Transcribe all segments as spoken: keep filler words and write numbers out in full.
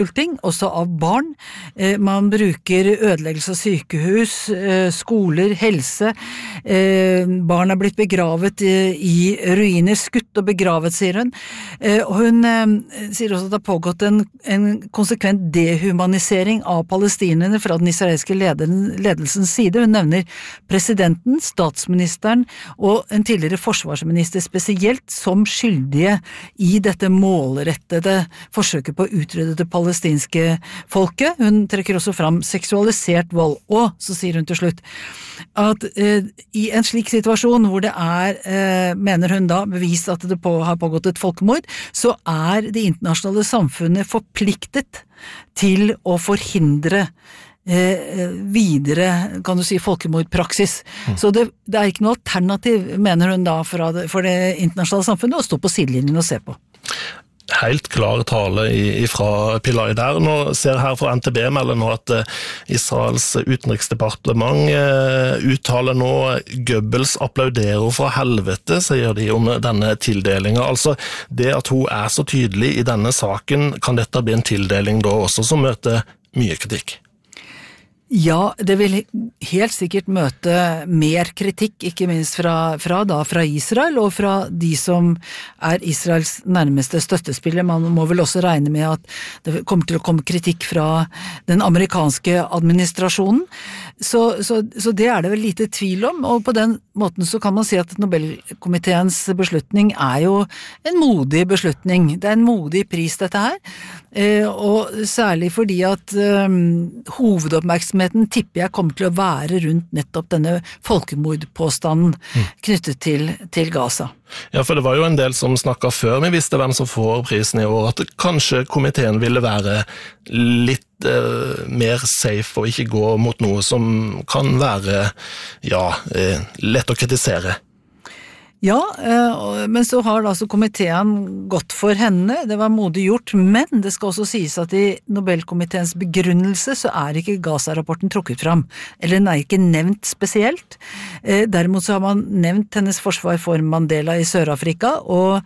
også av barn. Man bruker ødeleggelse av sykehus, skoler, helse. Barn er blitt begravet i ruiner, skutt og begravet, sier hun. Og hun sier også at det har pågått en, en konsekvent dehumanisering av palestinerne fra den israelske ledelsens side. Hun nevner presidenten, statsministeren og en tidligere forsvarsminister spesielt som skyldige i dette målrettede forsøket på å utrydde det palestinske folket. Hun trekker også fram seksualisert vold. Og så sier hun til slutt at eh, i en slik situasjon hvor det er, eh, mener hun da, bevist at det på, har pågått et folkemord, så er det internasjonale samfunnet forpliktet til å forhindre eh, videre, kan du si, folkemordpraksis. Mm. Så det, det er ikke noe alternativ, mener hun da, for det, for det internasjonale samfunnet å stå på sidelinjen og se på. Helt klar tale fra Pillai der. Nå ser her fra N T B melder nå at Israels utenriksdepartement uttaler nå Goebbels applauderer fra helvete, sier de om denne tildelingen. Altså, det at hun er så tydelig i denne saken, kan dette bli en tildeling da også som møter mye kritikk? Ja, det vil helt sikkert møte mer kritikk, ikke minst fra, fra, da, fra Israel og fra de som er Israels nærmeste støttespiller. Man må vel også regne med at det kommer til å komme kritikk fra den amerikanske administrasjonen. Så, så, så det er det vel lite tvil om, og på den måten så kan man si at Nobelkomiteens beslutning er jo en modig beslutning. Det er en modig pris dette her, eh, og særlig fordi at eh, hovedoppmerksomheten tipper jeg kommer til å være rundt nettopp denne folkemordpåstanden mm. knyttet til, til Gaza. Ja, for det var jo en del som snakket før vi visste hvem som får prisen i år, at kanskje komiteen ville være litt eh, mer safe og ikke gå mot noe som kan være, ja, eh, lett å kritisere. Ja, men så har altså komiteen gått for henne, det var modig gjort, men det skal også sies at i Nobelkomiteens begrunnelse så er ikke Gaza-rapporten trukket fram, eller den er ikke nevnt spesielt. Derimot så har man nevnt hennes forsvar for Mandela i Sør-Afrika, og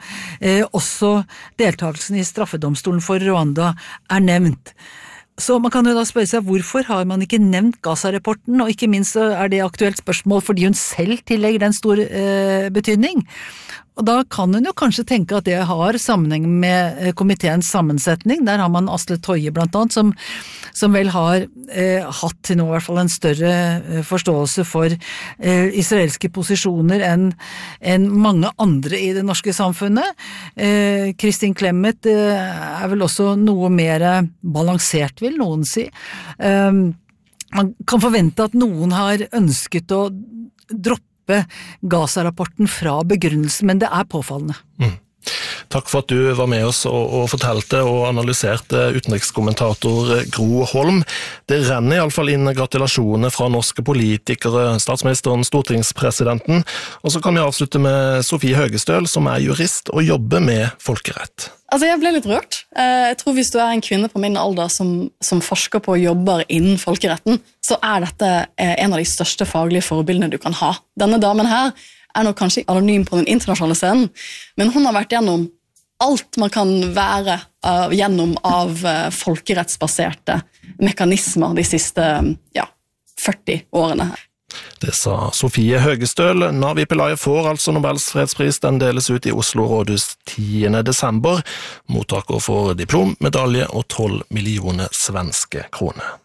også deltakelsen i straffedomstolen for Rwanda er nevnt. Så man kan jo da spørre seg, hvorfor har man ikke nevnt Gaza-rapporten, og ikke minst er det aktuelt spørsmål fordi hun selv tillegger den stor eh, betydning. Og da kan hun jo kanskje tenke at det har sammenheng med komiteens sammensetning. Der har man Asle Toje blant annet, som, som vel har eh, hatt til nå i hvert fall en større eh, forståelse for eh, israelske posisjoner enn, enn mange andre i det norske samfunnet. Eh, Kristin Clemet eh, er vel også noe mer balansert, vil noen si. Eh, man kan forvente at noen har ønsket å droppe Gaza-rapporten fra begrunnelsen, men det er påfallende. Mm. Takk for at du var med oss og, og fortalte og analyserte utenrikskommentator Gro Holm. Det renner i alle fall inn gratulasjoner fra norske politikere, statsministeren, stortingspresidenten, og så kan vi avslutte med Sofie Høgestøl, som er jurist og jobber med folkerett. Altså, jeg ble litt rørt. Jeg tror hvis du er en kvinne på min alder som, som forsker på og jobber innen folkeretten, så er dette en av de største faglige forbildene du kan ha. Denne damen her er nok kanskje anonym på den internasjonale scenen, men hun har vært gjennom alt man kan være uh, gjennom av uh, folkerettsbaserte mekanismer de siste ja, førti årene. Det sa Sofie Høgestøl. Navi Pillai får altså Nobels fredspris. Den deles ut i Oslo rådhus tiende desember. Mottaker får diplom, medalje og tolv millioner svenske kroner.